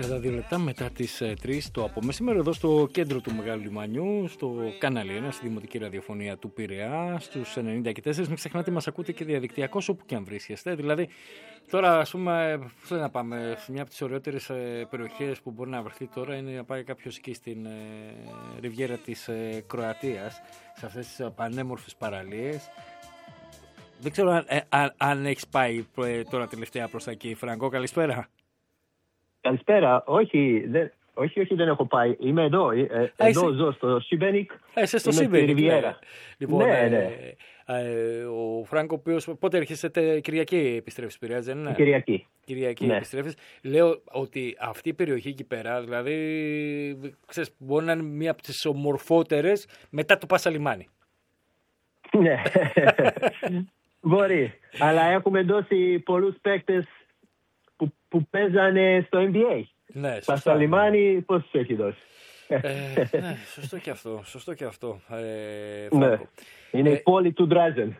32 λεπτά μετά τις 3 το απομεσημέρο εδώ στο κέντρο του Μεγάλου Λιμανιού, στο Κανάλι 1, στη Δημοτική Ραδιοφωνία του Πειραιά, στους 94. Μην ξεχνάτε, μας ακούτε και διαδικτυακώς όπου και αν βρίσκεστε. Δηλαδή, τώρα ας πούμε, θέλω να πάμε σε μια από τις ωραιότερες περιοχές που μπορεί να βρεθεί τώρα είναι να πάει κάποιος εκεί στην ριβιέρα της Κροατίας, σε αυτές τις πανέμορφες παραλίες. Δεν ξέρω αν έχεις πάει τώρα τελευταία προς τα εκεί. Φραγκό, καλησπέρα. Καλησπέρα. Όχι, δεν έχω πάει. Είμαι εδώ. Εδώ ζω στο Σιμπένικ. Είσαι στο Σιμπένικ. Ριβιέρα. Λοιπόν, ναι. Ο Φράγκο, ο οποίος πότε έρχεσαι, Κυριακή επιστρέφεις, Πειραιάς, δεν είναι? Κυριακή ναι. Επιστρέφεις. Λέω ότι αυτή η περιοχή εκεί πέρα, δηλαδή, ξέρεις, μπορεί να είναι μία από τις ομορφότερες μετά το Πάσα Λιμάνι. Ναι. Μπορεί. Αλλά έχουμε δώσει πολλούς παίκτες που παίζανε στο NBA. Ναι, Πάσα Λιμάνι, πώς τους έχει δώσει? Ναι, σωστό και αυτό. Ναι. Είναι η πόλη του Ντράζεν.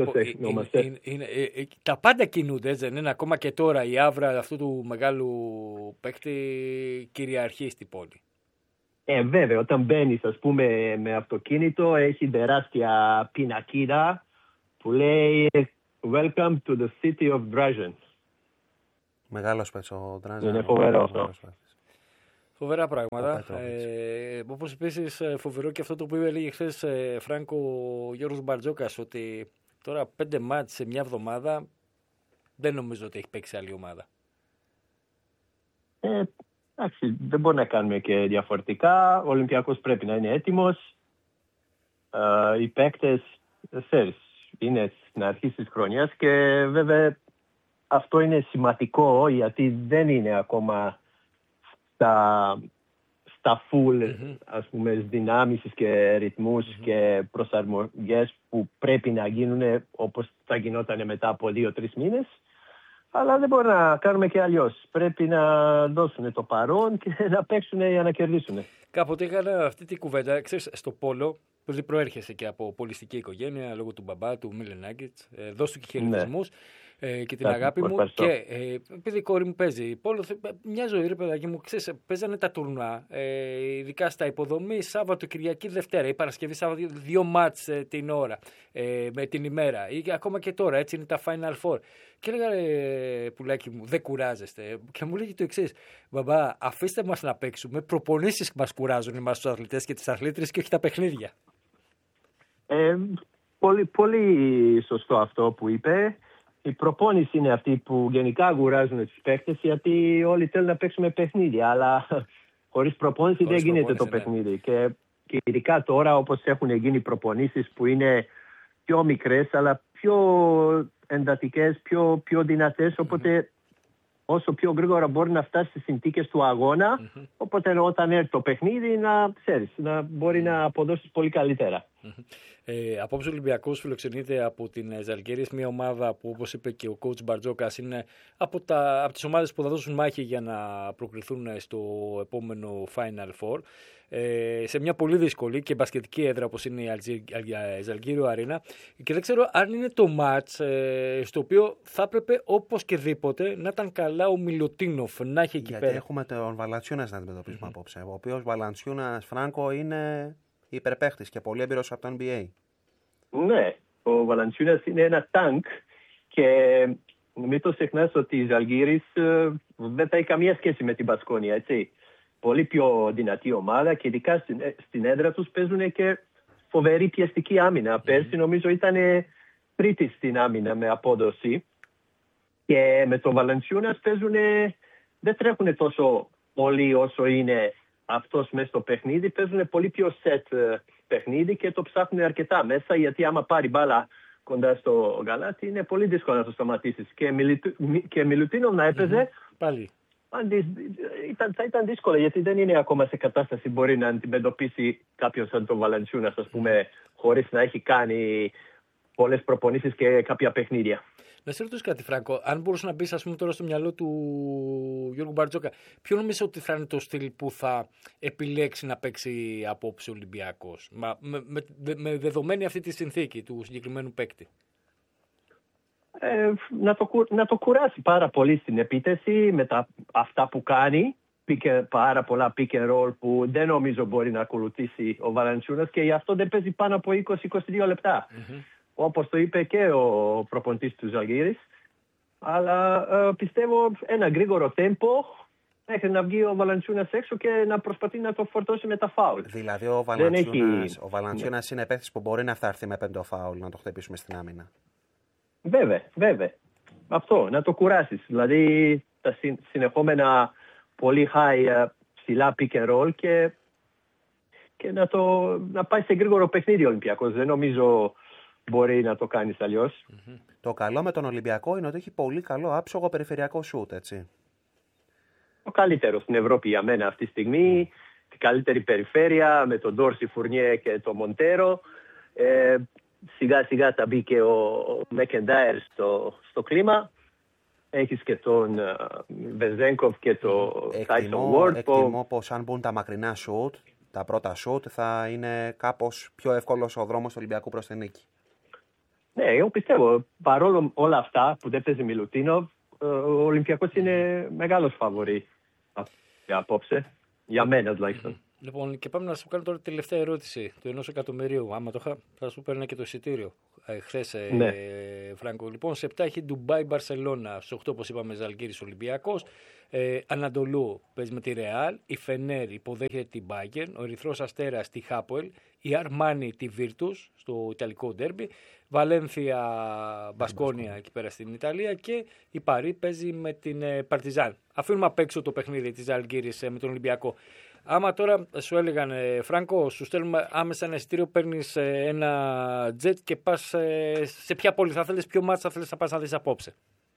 Τα πάντα κινούνται, έτσι δεν είναι? Ακόμα και τώρα η άβρα αυτού του μεγάλου παίκτη κυριαρχεί στην πόλη. Βέβαια, όταν μπαίνεις, ας πούμε, με αυτοκίνητο, έχει τεράστια πινακίδα που λέει Welcome to the city of Drazen. Μεγάλος παίκτης ο Ντράζεν. Είναι φοβερό αυτό. Φοβερά πράγματα. Όπως επίσης φοβερό και αυτό το οποίο έλεγε χθες Φράνκο Γιώργος Μπαρτζόκας, ότι τώρα 5 μάτς σε μια εβδομάδα δεν νομίζω ότι έχει παίξει άλλη ομάδα. Εντάξει, δεν μπορεί να κάνουμε και διαφορετικά. Ο Ολυμπιακός πρέπει να είναι έτοιμος. Οι παίκτες, είναι στην αρχή της χρονιάς και βέβαια αυτό είναι σημαντικό γιατί δεν είναι ακόμα στα full ας πούμε, δυνάμεις και ρυθμούς και προσαρμογές που πρέπει να γίνουν όπως θα γινόταν μετά από 2-3 μήνες. Αλλά δεν μπορεί να κάνουμε και αλλιώς. Πρέπει να δώσουν το παρόν και να παίξουν για να κερδίσουν. Κάποτε έκανα αυτή τη κουβέντα, ξέρεις, στο πόλο, που προέρχεσαι και από πολιστική οικογένεια λόγω του μπαμπά του Μίλεν Άγκετς, δώσ' του και χαιρετισμούς. Και την αγάπη μου και επειδή η κόρη μου παίζει πόλο, μια ζωή ρε παιδάκι μου, ξέρεις, παίζανε τα τουρνουά, ειδικά στα υποδομή, Σάββατο, Κυριακή, Δευτέρα ή Παρασκευή, Σάββατο, 2 μάτς την ώρα, με την ημέρα ή ακόμα και τώρα, έτσι είναι τα Final Four. Και έλεγα, πουλάκι μου, δεν κουράζεστε? Και μου λέγει το εξής: μπαμπά, αφήστε μας να παίξουμε, προπονήσεις μας κουράζουν εμάς τους αθλητές και τις αθλήτρες και όχι τα παιχνίδια. Πολύ, πολύ σωστό αυτό που είπε. Η προπόνηση είναι αυτή που γενικά κουράζουν τους παίκτες, γιατί όλοι θέλουν να παίξουμε παιχνίδια, αλλά χωρίς προπόνηση δεν γίνεται το παιχνίδι. Και ειδικά τώρα, όπως έχουν γίνει προπονήσεις που είναι πιο μικρές, αλλά πιο εντατικές, πιο δυνατές, οπότε όσο πιο γρήγορα μπορεί να φτάσει στις συνθήκες του αγώνα, οπότε όταν έρθει το παιχνίδι να μπορεί να αποδώσει πολύ καλύτερα. Απόψε ο Ολυμπιακός φιλοξενείται από την Ζαλγκίρις, μια ομάδα που, όπως είπε και ο coach Μπαρτζόκας, είναι από τις ομάδες που θα δώσουν μάχη για να προκριθούν στο επόμενο Final Four. Σε μια πολύ δύσκολη και μπασκετική έδρα όπως είναι η Ζαλγκίριο Αρίνα, και δεν ξέρω αν είναι το μάτς στο οποίο θα έπρεπε όπως και δίποτε να ήταν καλά ο Μιλουτίνοφ, να έχει εκεί γιατί πέρα. Έχουμε τον Βαλαντσιούνας να αντιμετωπίσουμε απόψε, ο οποίος Βαλαντσιούνας, Φράνκο, είναι υπερπαίχτης και πολύ έμπειρος από το NBA. Ναι, ο Βαλαντσιούνας είναι ένα τάγκ και μην το ξεχνάς ότι η Ζαλγκίρις δεν θα έχει καμία σχέση με την Μπασκόνια, έτσι. Πολύ πιο δυνατή ομάδα και ειδικά στην έδρα τους παίζουν και φοβερή πιεστική άμυνα. Πέρσι νομίζω ήταν τρίτη στην άμυνα με απόδοση και με το Βαλαντσιούνας δεν τρέχουν τόσο πολύ όσο είναι αυτός μέσα στο παιχνίδι, παίζουν πολύ πιο set παιχνίδι και το ψάχνουν αρκετά μέσα, γιατί άμα πάρει μπάλα κοντά στο γαλάτι είναι πολύ δύσκολο να το σταματήσεις. Και Μιλουτίνοφ να έπαιζε, πάλι. Θα ήταν δύσκολο, γιατί δεν είναι ακόμα σε κατάσταση μπορεί να αντιμετωπίσει κάποιος σαν τον Βαλαντσιούνας, ας πούμε, χωρίς να έχει κάνει πολλές προπονήσεις και κάποια παιχνίδια. Να σε ρωτήσω κάτι, Φράνκο, αν μπορούσε να μπεις, ας πούμε, τώρα στο μυαλό του Γιώργου Μπαρτζόκα, ποιο νομίζω ότι θα είναι το στυλ που θα επιλέξει να παίξει απόψε ο Ολυμπιακός, με δεδομένη αυτή τη συνθήκη του συγκεκριμένου παίκτη? Να το κουράσει πάρα πολύ στην επίθεση με αυτά που κάνει πάρα πολλά pick and roll που δεν νομίζω μπορεί να ακολουθήσει ο Valanciunas και γι' αυτό δεν παίζει πάνω από 20-22 λεπτά. Όπως το είπε και ο προπονητής του Ζαλγκίρις. Αλλά πιστεύω ένα γρήγορο τέμπο μέχρι να βγει ο Valanciunas έξω και να προσπαθεί να το φορτώσει με τα φάουλ. Δηλαδή ο Valanciunas είναι παίκτης που μπορεί να φτάρθει με 5 φάουλ να το χτυπήσουμε στην άμυνα. Βέβαια. Αυτό, να το κουράσεις. Δηλαδή τα συνεχόμενα πολύ high ψηλά pick and roll και να πάει σε γρήγορο παιχνίδι ο Ολυμπιακός. Δεν νομίζω μπορεί να το κάνεις αλλιώς. Το καλό με τον Ολυμπιακό είναι ότι έχει πολύ καλό άψογο περιφερειακό σουτ, έτσι. Ο καλύτερος στην Ευρώπη για μένα αυτή τη στιγμή. Την καλύτερη περιφέρεια με τον Ντόρσι, Φουρνιέ και τον Μοντέρο. Σιγά σιγά θα μπει και ο Μέκεντάιρ στο κλίμα. Έχεις και τον Βεζένκοφ και τον Τάισον Βόρτ. Εκτιμώ πως αν μπουν τα μακρινά σουτ, τα πρώτα σουτ, θα είναι κάπως πιο εύκολος ο δρόμος του Ολυμπιακού προς την νίκη. Ναι, εγώ πιστεύω παρόλο όλα αυτά που δεν παίζει Μιλουτίνοβ, ο Ολυμπιακός είναι μεγάλος φαβορί απόψε. Για μένα τουλάχιστον. Λοιπόν, και πάμε να σου κάνω τώρα τη τελευταία ερώτηση του 1 εκατομμυρίου. Άμα το είχα, θα σου παίρνα και το εισιτήριο. Χθες, ναι. Φράγκο. Λοιπόν, σε 7 έχει Ντουμπάι, Μπαρσελόνα. Σε 8, όπως είπαμε, Ζαλγκίρις, Ολυμπιακός. Ανατολού παίζει με τη Ρεάλ. Η Φενέρ υποδέχεται την Μπάγκερν. Ο Ερυθρός Αστέρας τη Χάπουελ. Η Αρμάνι τη Βίρτους στο Ιταλικό ντέρμπι. Βαλένθια, Μπασκόνια εκεί πέρα στην Ιταλία. Και η Παρί παίζει με την Παρτιζάν. Αφήνουμε απ' έξω το παιχνίδι της Ζαλγκίρις με τον Ολυμπιακό. Άμα τώρα σου έλεγαν, Φράγκο, σου στέλνουμε άμεσα ένα εισιτήριο, παίρνεις ένα τζετ και πας σε ποια πόλη θα θέλεις, ποιο μάτς θα θέλεις να πας να δεις απόψε?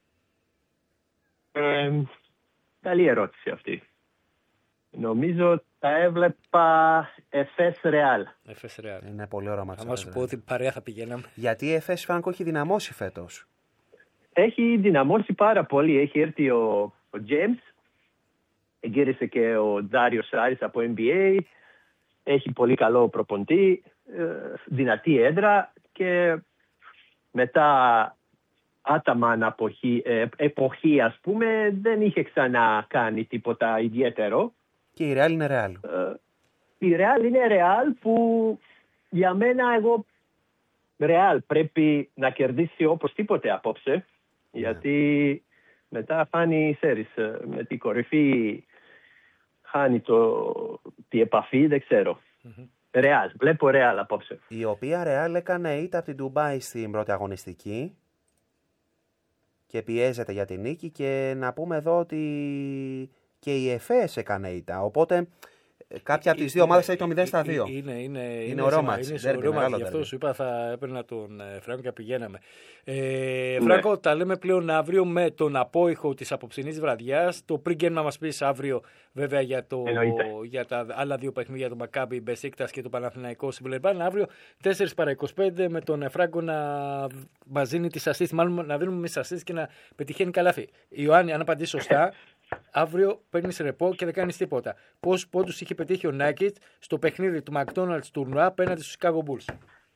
Καλή ερώτηση αυτή. Νομίζω τα έβλεπα Εφές Ρεάλ. Είναι πολύ ωραίο μάτς. Θα σου πω ότι παρέα θα πηγαίναμε. Γιατί η Εφές, Φράγκο, έχει δυναμώσει φέτος. Έχει δυναμώσει πάρα πολύ. Έχει έρθει ο James. Γύρισε και ο Ντάριο Σάρις από NBA. Έχει πολύ καλό προπονητή, δυνατή έδρα και μετά άταμα εποχή, ας πούμε, δεν είχε ξανά κάνει τίποτα ιδιαίτερο. Και η Ρεάλ είναι Ρεάλ. Η Ρεάλ είναι Ρεάλ που για μένα Ρεάλ πρέπει να κερδίσει οπωσδήποτε απόψε. Γιατί μετά χάνει σέρις με την κορυφή. Χάνει τη επαφή, δεν ξέρω. Ρεάλ, βλέπω Ρεάλ απόψε. Η οποία Ρεάλ έκανε ήττα από την Ντουμπάι στην πρώτη αγωνιστική και πιέζεται για την νίκη και να πούμε εδώ ότι και η Εφές έκανε ήττα. Οπότε κάποια από τις δύο ομάδες έχει το 0-2. Είναι ωραίο μάτς. Γι' αυτό σου είπα θα έπαιρνα τον Φράγκο και πηγαίναμε. Φράγκο, τα λέμε πλέον αύριο με τον απόϊχο της απόψινής βραδιάς. Το πριν να μας πεις αύριο βέβαια για τα άλλα δύο παιχνίδια, το Μακάμπι Μπεσίκτας και το Παναθηναϊκό Σιμπλερμπάν. Αύριο 4-25 με τον Φράγκο να μας δίνει τις ασίστ, μάλλον να δίνουμε εμείς ασίστ και να πετυχαίνει καλάθι. Ιωάννη, αν απαντήσει σωστά, αύριο παίρνεις ρεπό και δεν κάνεις τίποτα. Πόσους πόντους είχε πετύχει ο Νάκιτ στο παιχνίδι του McDonald's τουρνουά απέναντι στους Chicago Bulls?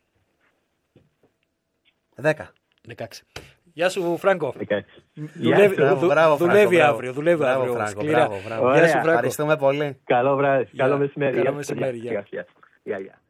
10. 16. Γεια σου, Φράγκο. Δουλεύει αύριο. Γεια σου, Φράγκο. Ευχαριστούμε πολύ. Καλό βράδυ. Καλό μεσημέρι. Καλό μεσημέρι. Γεια.